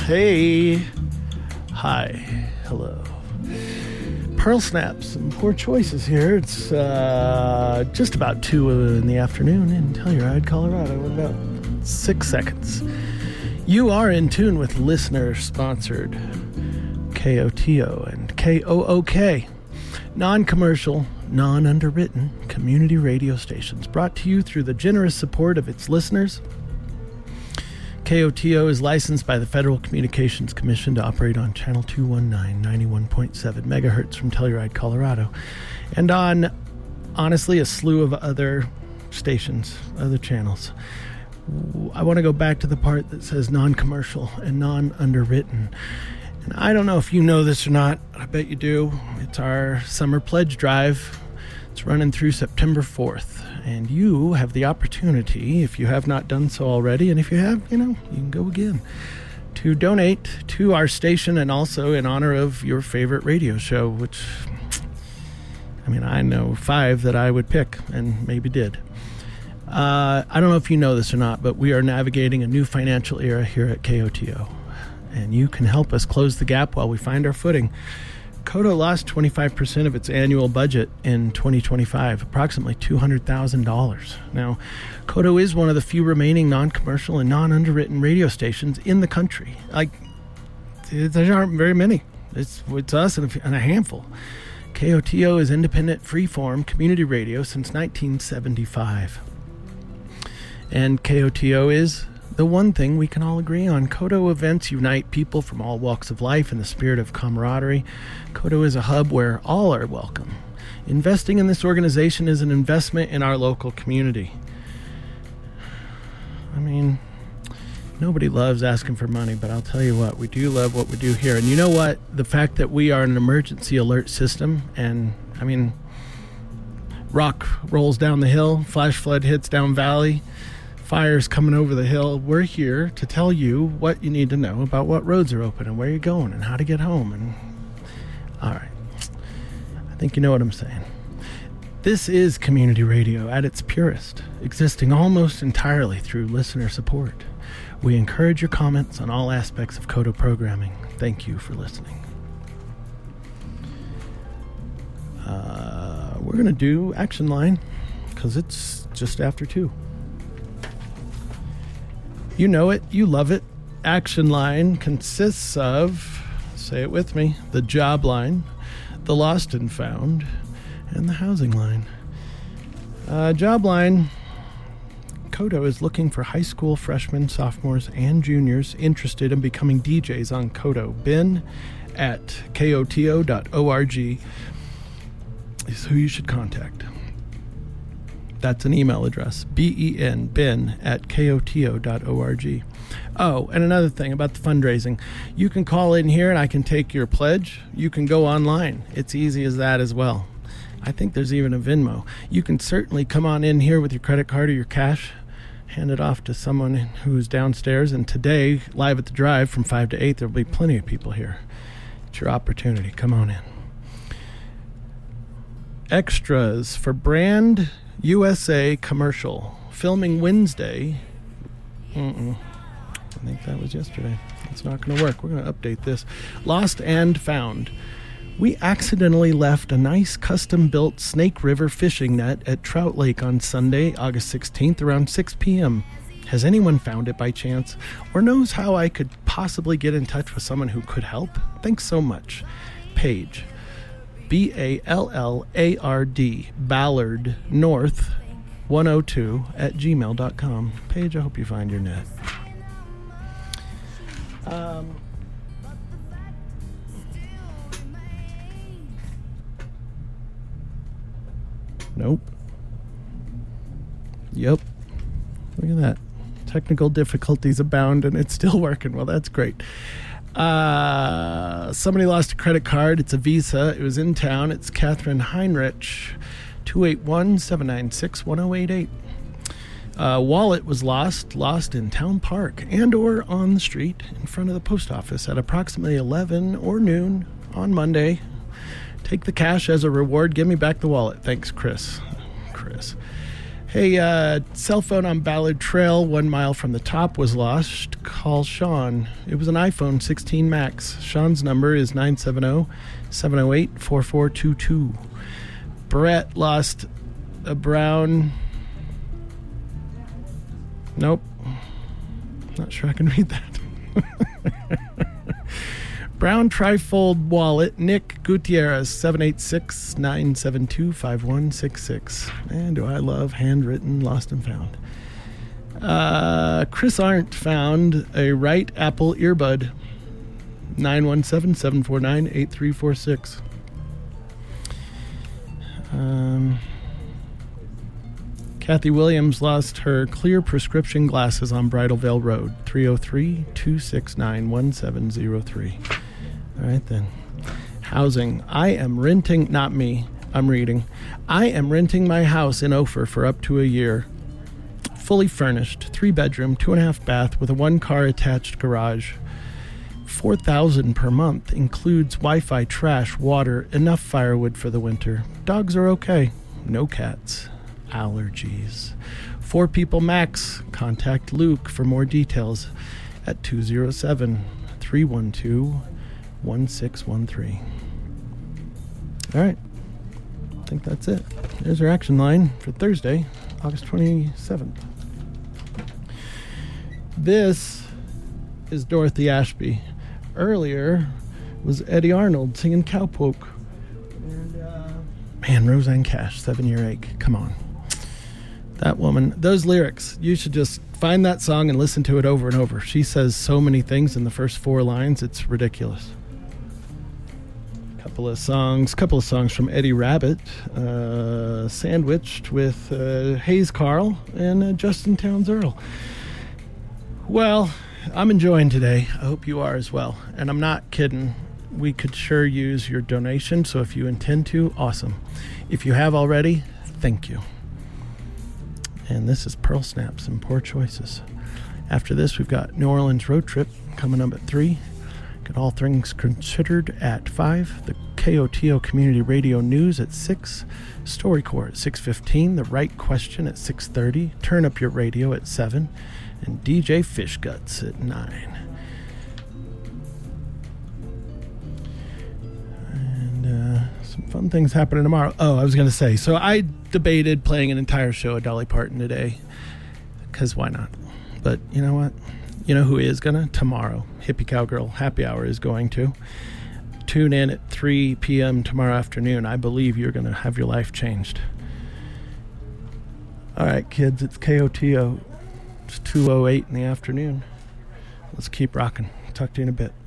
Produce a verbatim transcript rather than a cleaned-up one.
Hey. Hi. Hello. Pearl Snaps. Some poor choices here. It's uh, just about two in the afternoon in Telluride, Colorado. In about six seconds. You are in tune with listener-sponsored K O T O and K O O K. Non-commercial, non-underwritten community radio stations brought to you through the generous support of its listeners. K O T O is licensed by the Federal Communications Commission to operate on channel two nineteen, ninety-one point seven megahertz from Telluride, Colorado, and on, honestly, a slew of other stations, other channels. I want to go back to the part that says non-commercial and non-underwritten. And I don't know if you know this or not. I bet you do. It's our summer pledge drive. It's running through September fourth. And you have the opportunity, if you have not done so already, and if you have, you know, you can go again, to donate to our station and also in honor of your favorite radio show, which, I mean, I know five that I would pick and maybe did. Uh, I don't know if you know this or not, but we are navigating a new financial era here at K O T O. And you can help us close the gap while we find our footing. Kodo lost twenty-five percent of its annual budget in twenty twenty-five, approximately two hundred thousand dollars. Now, Kodo is one of the few remaining non-commercial and non-underwritten radio stations in the country. Like, there aren't very many. It's, it's us and a, and a handful. K O T O is independent, free-form community radio since nineteen seventy-five. And K O T O is the one thing we can all agree on. Kodo events unite people from all walks of life in the spirit of camaraderie. Kodo is a hub where all are welcome. Investing in this organization is an investment in our local community. I mean, nobody loves asking for money, but I'll tell you what, we do love what we do here. And you know what? The fact that we are an emergency alert system, and, I mean, rock rolls down the hill, flash flood hits down valley, fires coming over the hill. We're here to tell you what you need to know about what roads are open and where you're going and how to get home. And all right, I think you know what I'm saying. This is community radio at its purest, existing almost entirely through listener support. We encourage your comments on all aspects of Kodo programming. Thank you for listening. Uh, we're going to do Action Line because it's just after two. You know it, you love it. Action Line consists of, say it with me, the Job Line, the Lost and Found, and the Housing Line. Uh, Job Line, Kodo is looking for high school freshmen, sophomores, and juniors interested in becoming D Js on Kodo. Ben at K O T O dot org is who you should contact. That's an email address, B E N, Ben, at K O T O dot org. Oh, and another thing about the fundraising. You can call in here and I can take your pledge. You can go online. It's easy as that as well. I think there's even a Venmo. You can certainly come on in here with your credit card or your cash, hand it off to someone who's downstairs. And today, live at the drive from five to eight, there'll be plenty of people here. It's your opportunity. Come on in. Extras for Brand U S A commercial filming Wednesday. Mm-mm. I think that was yesterday. It's not going to work. We're going to update this. Lost and Found. We accidentally left a nice custom-built Snake River fishing net at Trout Lake on Sunday, August sixteenth, around six p.m. Has anyone found it by chance, or knows how I could possibly get in touch with someone who could help? Thanks so much. Paige. B A L L A R D, Ballard North one oh two at gmail dot com. Paige, I hope you find your net. Um, nope. Yep. Look at that. Technical difficulties abound and it's still working. Well, that's great. Uh, somebody lost a credit card. It's a Visa. It was in town. It's Catherine Heinrich, two eight one, seven nine six, one oh eight eight. Uh, wallet was lost, lost in Town Park and or on the street in front of the post office at approximately eleven or noon on Monday. Take the cash as a reward. Give me back the wallet. Thanks, Chris. Chris. Hey, uh, cell phone on Ballard Trail, one mile from the top, was lost. Call Sean. It was an iPhone sixteen Max. Sean's number is nine seven zero, seven zero eight, four four two two. Brett lost a brown... Nope. Not sure I can read that. Brown trifold wallet. Nick Gutierrez, seven eight six, nine seven two, five one six six. Man, do I love handwritten lost and found. Uh, Chris Arndt found a right Apple earbud. nine one seven, seven four nine, eight three four six. Um... Kathy Williams lost her clear prescription glasses on Bridal Veil Road, three oh three, two six nine, one seven oh three. All right, then. Housing. I am renting, not me, I'm reading. I am renting my house in Ophir for up to a year. Fully furnished, three bedroom, two and a half bath with a one car attached garage. four thousand dollars per month, includes Wi-Fi, trash, water, enough firewood for the winter. Dogs are okay. No cats. Allergies. Four people max. Contact Luke for more details at two oh seven, three one two, one six one three. All right. I think that's it. There's our action line for Thursday, August twenty-seventh. This is Dorothy Ashby. Earlier was Eddie Arnold singing Cowpoke. And, uh, man, Roseanne Cash, Seven Year Ache. Come on. That woman, those lyrics, you should just find that song and listen to it over and over. She says so many things in the first four lines, it's ridiculous. Couple of songs, couple of songs from Eddie Rabbit, uh, sandwiched with uh, Hayes Carl and uh, Justin Townes Earl. Well, I'm enjoying today. I hope you are as well. And I'm not kidding. We could sure use your donation, so if you intend to, awesome. If you have already, thank you. And this is Pearl Snaps and Poor Choices. After this, we've got New Orleans Road Trip coming up at three. Got All Things Considered at five. The K O T O Community Radio News at six. StoryCorps at six fifteen. The Right Question at six thirty. Turn Up Your Radio at seven. And D J Fish Guts at nine. And uh, some fun things happening tomorrow. Oh, I was going to say, so I debated playing an entire show of Dolly Parton today, because why not? But you know what? You know who is gonna? Tomorrow. Hippie Cowgirl Happy Hour is going to. Tune in at three p.m. tomorrow afternoon. I believe you're going to have your life changed. All right, kids, it's K O T O. It's two oh eight in the afternoon. Let's keep rocking. Talk to you in a bit.